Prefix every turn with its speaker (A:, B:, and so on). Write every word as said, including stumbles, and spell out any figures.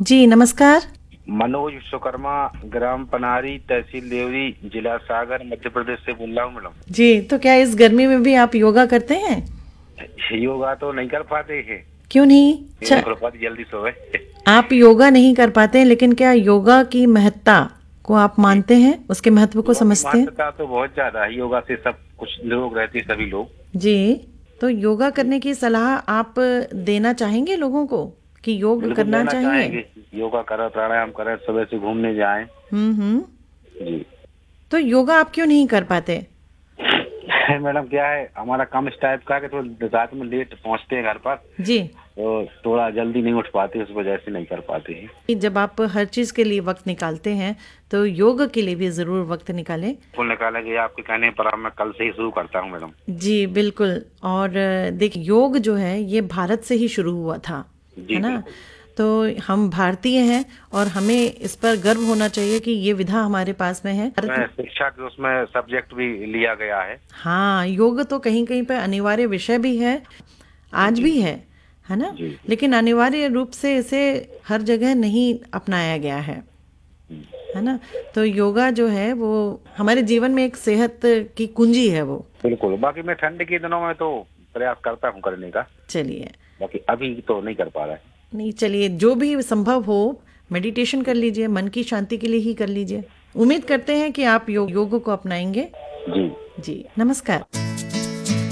A: जी नमस्कार।
B: मनोज विश्वकर्मा, ग्राम पनारी, तहसील देवरी, जिला सागर, मध्य प्रदेश से बोल रहा हूँ मैडम।
A: जी, तो क्या इस गर्मी में भी आप योगा करते हैं?
B: योगा तो नहीं कर पाते हैं।
A: क्यों नहीं?
B: नहीं
A: अच्छा,
B: कर पाते जल्दी सोए।
A: आप योगा नहीं कर पाते हैं, लेकिन क्या योगा की महत्ता को आप
B: जी,
A: मानते हैं, उसके महत्व को
B: योगा की
A: समझते हैं?
B: महत्ता तो बहुत ज्यादा है। योगा से सब कुछ लोग रहते हैं, सभी लोग।
A: जी, तो योगा
B: जी,
A: करने की सलाह आप देना चाहेंगे लोगों को कि योग
B: बिल्कुल
A: करना
B: देना
A: चाहिए?
B: चाहेंगे। योगा करें, प्राणायाम करें, सुबह से घूमने जाएं।
A: हम्म हम्म।
B: जी।
A: तो योगा आप क्यों नहीं कर पाते?
B: मैडम क्या है, हमारा काम इस टाइप का है कि थोड़ा रात में लेट पहुंचते हैं घर पर,
A: जी,
B: तो थोड़ा जल्दी नहीं उठ पाते, उस वजह से नहीं कर पाते हैं।
A: कि जब आप हर चीज के लिए वक्त निकालते हैं तो योग के लिए भी जरूर वक्त निकालें।
B: फुल निकालेंगे आपके कहने पर। अब मैं कल से ही शुरू करता हूँ मैडम।
A: जी बिल्कुल। और अ, देखिए, योग जो है ये भारत से ही शुरू हुआ था, है
B: जी
A: ना?
B: बिल्कुल।
A: तो हम भारतीय हैं और हमें इस पर गर्व होना चाहिए कि ये विधा हमारे पास में है। भारत
B: मैं
A: में
B: शिक्षा के उसमें सब्जेक्ट भी लिया गया है।
A: हाँ, योग तो कहीं कहीं पर अनिवार्य विषय भी है, आज
B: जी
A: भी है है ना?
B: जी जी।
A: लेकिन अनिवार्य रूप से इसे हर जगह नहीं अपनाया गया है,
B: हम्म,
A: है ना? तो योगा जो है वो हमारे जीवन में एक सेहत की कुंजी है वो।
B: बिल्कुल। बाकी मैं ठंड के दिनों में तो प्रयास करता हूँ करने का।
A: चलिए,
B: बाकी अभी तो नहीं कर पा रहा है।
A: नहीं चलिए, जो भी संभव हो मेडिटेशन कर लीजिए, मन की शांति के लिए ही कर लीजिए। उम्मीद करते हैं कि आप योग योग को अपनाएंगे।
B: जी।
A: जी नमस्कार।